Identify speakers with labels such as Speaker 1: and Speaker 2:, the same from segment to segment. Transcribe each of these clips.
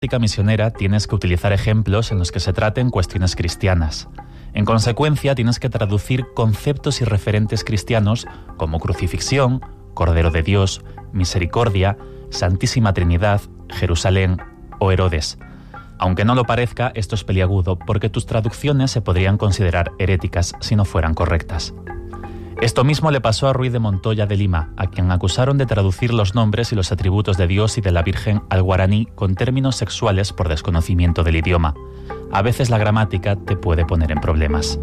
Speaker 1: gramática misionera tienes que utilizar ejemplos en los que se traten cuestiones cristianas. En consecuencia, tienes que traducir conceptos y referentes cristianos como crucifixión, Cordero de Dios, misericordia, Santísima Trinidad, Jerusalén o Herodes. Aunque no lo parezca, esto es peliagudo porque tus traducciones se podrían considerar heréticas si no fueran correctas. Esto mismo le pasó a Ruiz de Montoya de Lima, a quien acusaron de traducir los nombres y los atributos de Dios y de la Virgen al guaraní con términos sexuales por desconocimiento del idioma. A veces la gramática te puede poner en problemas.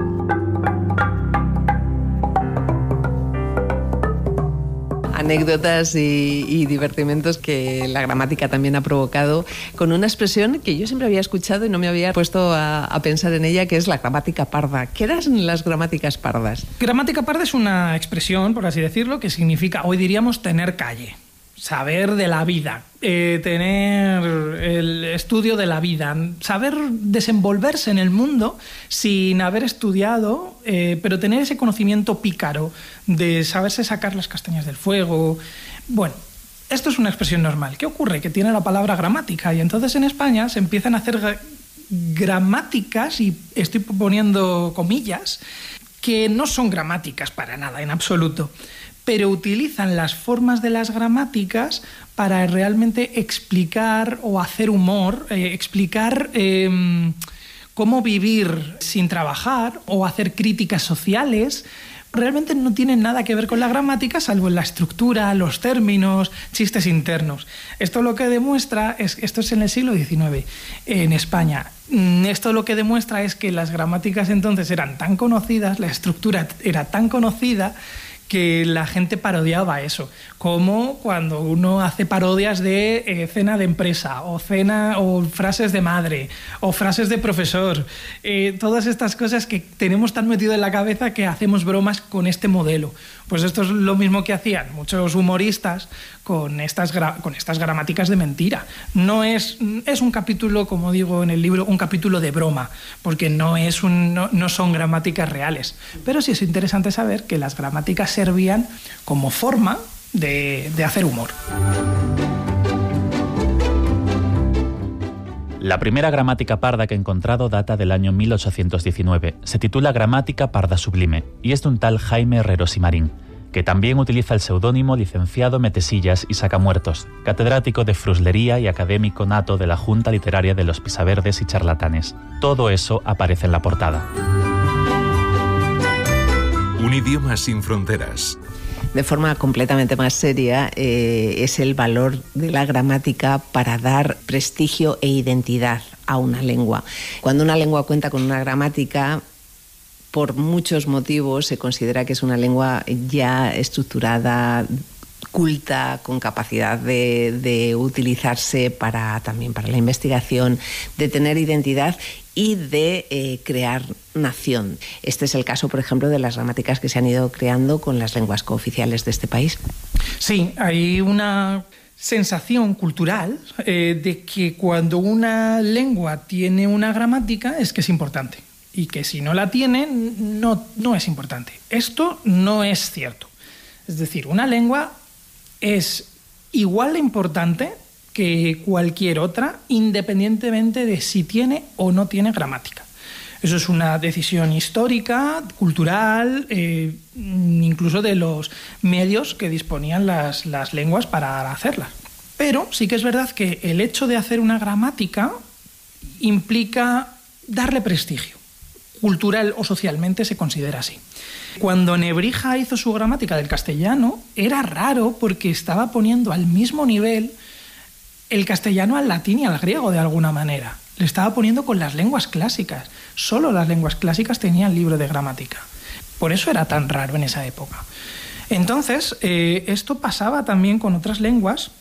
Speaker 2: Anécdotas y divertimentos que la gramática también ha provocado, con una expresión que yo siempre había escuchado y no me había puesto a pensar en ella, que es la gramática parda. ¿Qué eran las gramáticas pardas?
Speaker 3: Gramática parda es una expresión, por así decirlo, que significa, hoy diríamos, tener calle, saber de la vida, tener el estudio de la vida, saber desenvolverse en el mundo sin haber estudiado, pero tener ese conocimiento pícaro de saberse sacar las castañas del fuego. Bueno, esto es una expresión normal. ¿Qué ocurre? Que tiene la palabra gramática y entonces en España se empiezan a hacer gramáticas, y estoy poniendo comillas, que no son gramáticas para nada, en absoluto, pero utilizan las formas de las gramáticas para realmente explicar o hacer humor, explicar cómo vivir sin trabajar o hacer críticas sociales. Realmente no tienen nada que ver con la gramática, salvo en la estructura, los términos, chistes internos. Esto lo que demuestra esto es en el siglo XIX, en España. Esto lo que demuestra es que las gramáticas entonces eran tan conocidas, la estructura era tan conocida, que la gente parodiaba eso, como cuando uno hace parodias de cena de empresa, o frases de madre, o frases de profesor, todas estas cosas que tenemos tan metido en la cabeza que hacemos bromas con este modelo. Pues esto es lo mismo que hacían muchos humoristas con estas gramáticas de mentira. No es un capítulo, como digo en el libro, un capítulo de broma, porque no son gramáticas reales. Pero sí es interesante saber que las gramáticas servían como forma de hacer humor.
Speaker 1: La primera gramática parda que he encontrado data del año 1819. Se titula Gramática Parda Sublime y es de un tal Jaime Herrero Simarín, que también utiliza el seudónimo licenciado Metesillas y Sacamuertos, catedrático de fruslería y académico nato de la Junta Literaria de los Pisaverdes y Charlatanes. Todo eso aparece en la portada.
Speaker 4: Un idioma sin fronteras.
Speaker 2: De forma completamente más seria, es el valor de la gramática para dar prestigio e identidad a una lengua. Cuando una lengua cuenta con una gramática, por muchos motivos se considera que es una lengua ya estructurada, culta, con capacidad de utilizarse también para la investigación, de tener identidad y de crear nación. Este es el caso, por ejemplo, de las gramáticas que se han ido creando con las lenguas cooficiales de este país.
Speaker 3: Sí, hay una sensación cultural de que cuando una lengua tiene una gramática es que es importante, y que si no la tiene no es importante. Esto no es cierto. Es decir, una lengua es igual de importante que cualquier otra, independientemente de si tiene o no tiene gramática. Eso es una decisión histórica, cultural, incluso de los medios que disponían las lenguas para hacerlas. Pero sí que es verdad que el hecho de hacer una gramática implica darle prestigio. Cultural o socialmente se considera así. Cuando Nebrija hizo su gramática del castellano, era raro porque estaba poniendo al mismo nivel el castellano al latín y al griego de alguna manera. Le estaba poniendo con las lenguas clásicas. Solo las lenguas clásicas tenían libro de gramática. Por eso era tan raro en esa época. Entonces, esto pasaba también con otras lenguas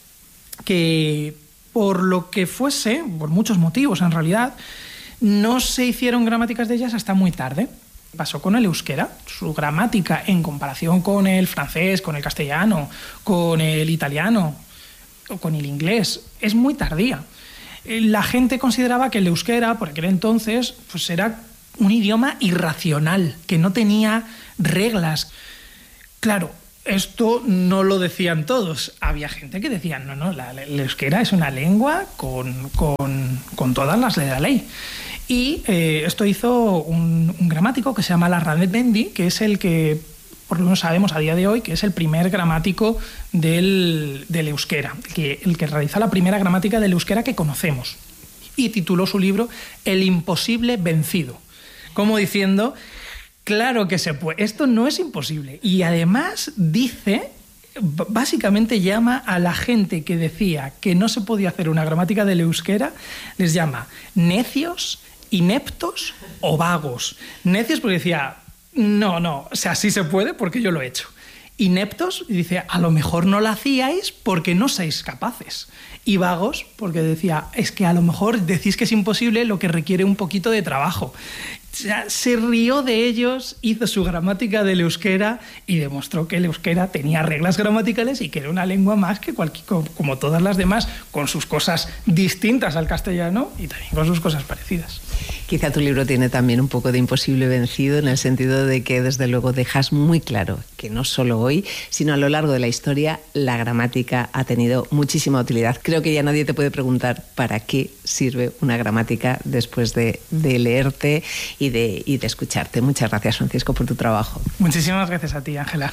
Speaker 3: que, por lo que fuese, por muchos motivos en realidad, no se hicieron gramáticas de ellas hasta muy tarde. Pasó con el euskera. Su gramática, en comparación con el francés, con el castellano, con el italiano o con el inglés, es muy tardía. La gente consideraba que el euskera, por aquel entonces, pues era un idioma irracional, que no tenía reglas. Claro, esto no lo decían todos. Había gente que decía, no, el euskera es una lengua con todas las de la ley. Y esto hizo un gramático que se llama Larrabendi, que es el que, por lo menos sabemos a día de hoy, que es el primer gramático del euskera, el que realiza la primera gramática del euskera que conocemos. Y tituló su libro El imposible vencido, como diciendo, claro que se puede, esto no es imposible. Y además dice, básicamente llama a la gente que decía que no se podía hacer una gramática del euskera, les llama necios, ineptos o vagos. Necios porque decía, no, o sea, sí se puede porque yo lo he hecho. Ineptos, y dice, a lo mejor no la hacíais porque no sois capaces. Y vagos, porque decía, es que a lo mejor decís que es imposible, lo que requiere un poquito de trabajo. O sea, se rió de ellos, hizo su gramática del euskera y demostró que el euskera tenía reglas gramaticales y que era una lengua más que como todas las demás, con sus cosas distintas al castellano y también con sus cosas parecidas.
Speaker 2: Quizá tu libro tiene también un poco de imposible vencido, en el sentido de que desde luego dejas muy claro que no solo hoy, sino a lo largo de la historia, la gramática ha tenido muchísima utilidad. Creo que ya nadie te puede preguntar para qué sirve una gramática después de leerte y de escucharte. Muchas gracias, Francisco, por tu trabajo.
Speaker 3: Muchísimas gracias a ti, Ángela.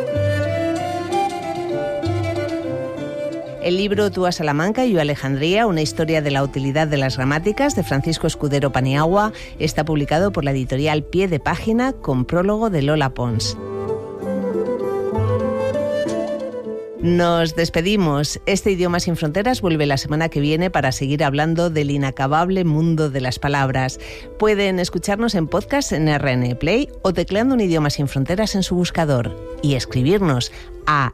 Speaker 2: El libro Tú a Salamanca y yo a Alejandría, una historia de la utilidad de las gramáticas, de Francisco Escudero Paniagua, está publicado por la editorial Pie de Página, con prólogo de Lola Pons. Nos despedimos. Este Idioma sin Fronteras vuelve la semana que viene para seguir hablando del inacabable mundo de las palabras. Pueden escucharnos en podcast en RN Play o tecleando un Idioma sin Fronteras en su buscador y escribirnos a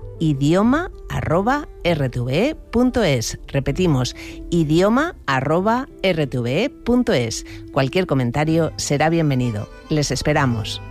Speaker 2: idioma@rtve.es. Repetimos, idioma@rtve.es. Cualquier comentario será bienvenido. Les esperamos.